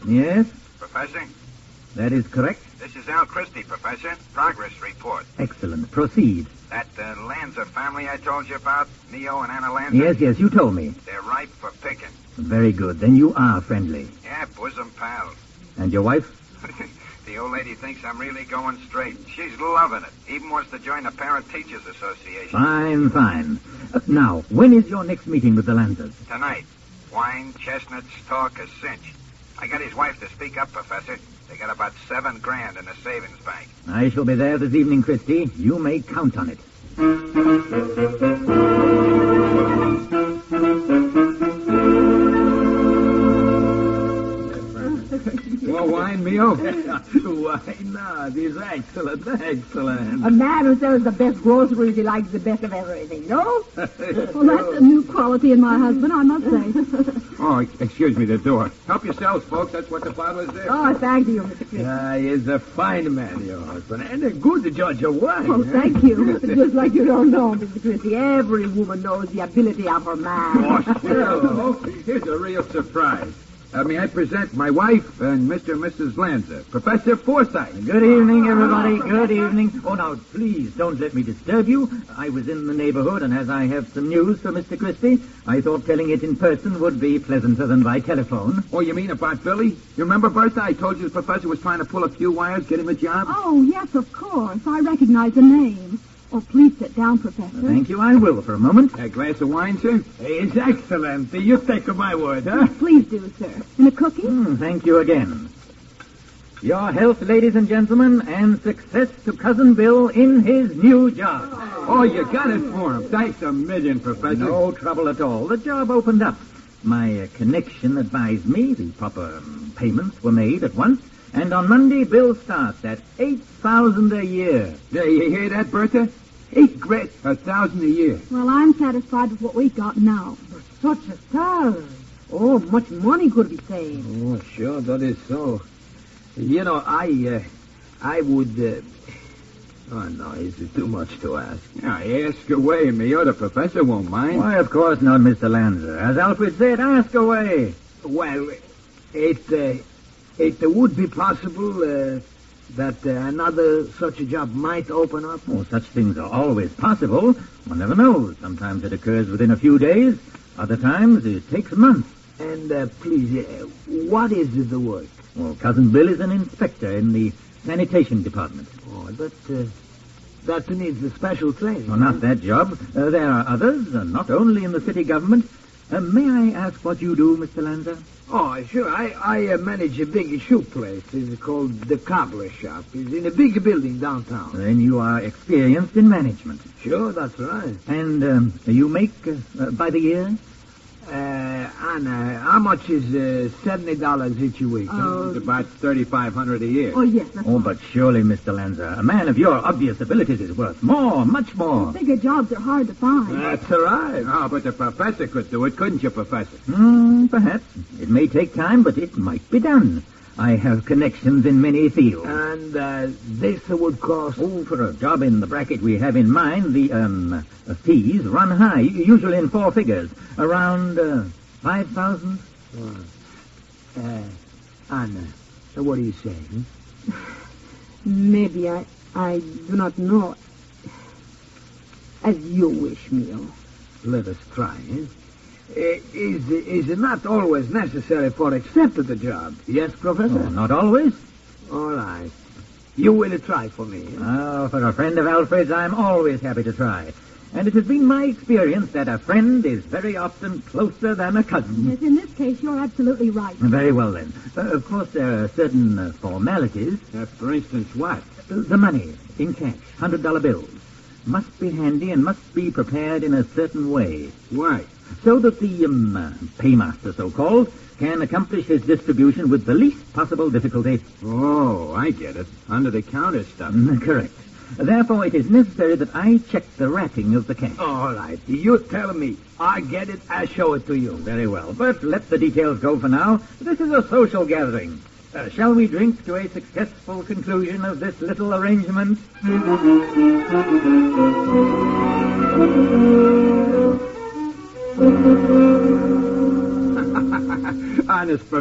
Yes, Professor? that is correct. This is Al Christie, Professor. Progress report. Excellent. Proceed. That Lanza family I told you about, Mio and Anna Lanza? Yes, you told me. They're ripe for picking. Very good. Then you are friendly. Yeah, bosom pals. And your wife? The old lady thinks I'm really going straight. She's loving it. Even wants to join the Parent Teachers Association. Fine. Now, when is your next meeting with the Lanzas? Tonight. Wine, chestnuts, talk, a cinch. I got his wife to speak up, Professor. They got about $7,000 in the savings bank. I shall be there this evening, Christie. You may count on it. More wine, Mio? Why not? He's excellent. A man who sells the best groceries, he likes the best of everything, no? Well, that's a new quality in my husband, I must say. Oh, excuse me, the door. Help yourselves, folks. That's what the bottle is there. Oh, thank you, Mr. Christie. He's a fine man, your husband, and a good judge of wine. Oh, thank you. Just like you don't know, Mr. Christie. Every woman knows the ability of her man. Oh, here's a real surprise. May I present my wife and Mr. and Mrs. Lanza, Professor Forsyth. Good evening, everybody. Good evening. Oh, now, please don't let me disturb you. I was in the neighborhood, and as I have some news for Mr. Christie, I thought telling it in person would be pleasanter than by telephone. Oh, you mean about Billy? You remember, Bertha? I told you the professor was trying to pull a few wires, get him a job? Oh, yes, of course. I recognize the name. Oh, please sit down, Professor. Thank you, I will for a moment. A glass of wine, sir? He's excellent. You take my word, huh? Please do, sir. And a cookie? Thank you again. Your health, ladies and gentlemen, and success to Cousin Bill in his new job. Oh, you got it for him. Thanks a million, Professor. No trouble at all. The job opened up. My connection advised me the proper payments were made at once, and on Monday, Bill starts at $8,000 a year. Yeah, you hear that, Bertha? $8,000, $1,000 a year. Well, I'm satisfied with what we've got now. Such a salary. Oh, much money could be saved. Oh, sure, that is so. You know, I would... Oh, no, it's too much to ask. Yeah, ask away, Mio. The professor won't mind. Why, of course not, Mr. Lanza. As Alfred said, ask away. Well, it would be possible that another such a job might open up. Oh, such things are always possible. One never knows. Sometimes it occurs within a few days. Other times it takes months. And, please, what is the work? Well, Cousin Bill is an inspector in the sanitation department. Oh, that needs a special training. Oh, not that job. There are others, not only in the city government. May I ask what you do, Mr. Lanza? Oh, sure. I manage a big shoe place. It's called the Cobbler Shop. It's in a big building downtown. Then you are experienced in management. Sure, that's right. And you make by the year? Anna, how much is $70 each week? It's about $3,500 a year. Oh, yes, that's Oh, but surely, Mr. Lanza, a man of your obvious abilities is worth more, much more. Bigger jobs are hard to find. That's right. Oh, but the professor could do it, couldn't you, Professor? Perhaps. It may take time, but it might be done. I have connections in many fields. And this would cost... Oh, for a job in the bracket we have in mind, the fees run high, usually in 4 figures. Around 5,000. Anna, what do you say? Maybe I do not know. As you wish, Mio. Let us try, eh? Is it not always necessary for accept the job? Yes, Professor? Oh, not always. All right. You will try for me. Eh? Oh, for a friend of Alfred's, I'm always happy to try. And it has been my experience that a friend is very often closer than a cousin. Yes, in this case, you're absolutely right. Very well, then. Of course, there are certain formalities. For instance, what? The money, in cash, $100 bills, must be handy and must be prepared in a certain way. Why? So that the paymaster, so-called, can accomplish his distribution with the least possible difficulty. Oh, I get it. Under-the-counter stuff. Correct. Therefore, it is necessary that I check the wrapping of the cash. All right. You tell me. I get it. I show it to you. Very well. But let the details go for now. This is a social gathering. Shall we drink to a successful conclusion of this little arrangement? Honest,